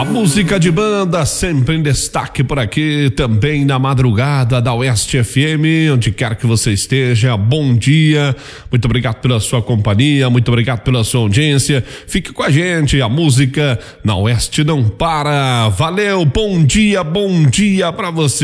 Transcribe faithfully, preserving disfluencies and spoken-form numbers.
A música de banda sempre em destaque por aqui, também na madrugada da Oeste F M, onde quer que você esteja, bom dia, muito obrigado pela sua companhia, muito obrigado pela sua audiência, fique com a gente, a música na Oeste não para, valeu, bom dia, bom dia pra você.